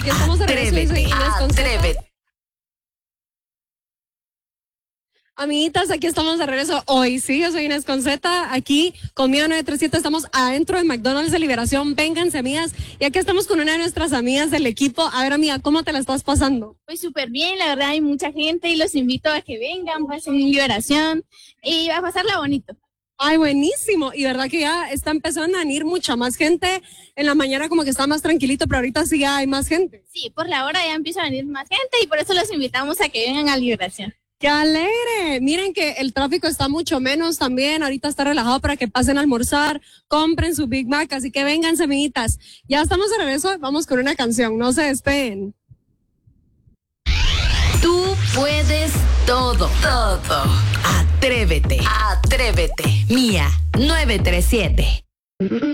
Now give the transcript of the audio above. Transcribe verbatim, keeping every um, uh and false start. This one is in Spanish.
Aquí estamos de regreso, yo soy Atrévete, Inés Conceta. atrévete. Amiguitas, aquí estamos de regreso hoy, sí, yo soy Inés Conceta, aquí con Mía nueve tres siete, estamos adentro de McDonald's de Liberación, vénganse amigas, y aquí estamos con una de nuestras amigas del equipo. A ver amiga, ¿cómo te la estás pasando? Pues súper bien, la verdad hay mucha gente y los invito a que vengan, pasen en Liberación y va a pasarla bonito. Ay, buenísimo, y verdad que ya está empezando a venir mucha más gente, en la mañana como que está más tranquilito, pero ahorita sí ya hay más gente. Sí, por la hora ya empieza a venir más gente y por eso los invitamos a que vengan a Liberación. ¡Qué alegre! Miren que el tráfico está mucho menos también, ahorita está relajado para que pasen a almorzar, compren su Big Mac, así que vénganse, amiguitas. Ya estamos de regreso, vamos con una canción, no se despeguen. Tú puedes todo, todo. Atrévete, atrévete. Mía nueve tres siete.